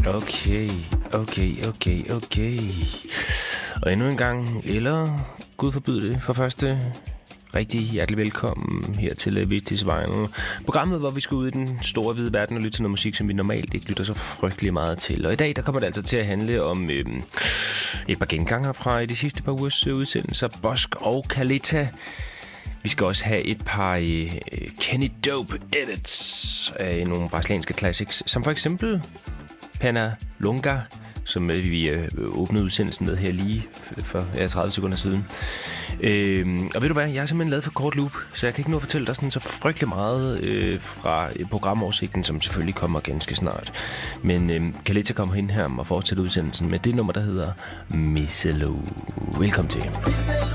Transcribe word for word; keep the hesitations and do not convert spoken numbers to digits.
Okay, okay, okay, okay. Og endnu en gang, eller Gud forbyde det, for første rigtig hjertelig velkommen her til Vittighedsvejen. Programmet, hvor vi skal ud i den store hvide verden og lytte til noget musik, som vi normalt ikke lytter så frygtelig meget til. Og i dag, der kommer det altså til at handle om øh, et par genganger fra de sidste par ugers udsendelser. Bosk og Kalita. Vi skal også have et par øh, Kenny Dope edits af nogle brasilianske classics, som for eksempel Pana Lunga, som øh, vi øh, åbnede udsendelsen med her lige for ja, tredive sekunder siden. Øh, og ved du hvad, jeg har simpelthen lavet for kort loop, så jeg kan ikke nå at fortælle dig sådan så frygtelig meget øh, fra programoversigten, som selvfølgelig kommer ganske snart. Men øh, Kalita kommer ind her og fortsætter udsendelsen med det nummer, der hedder Miselo. Velkommen til.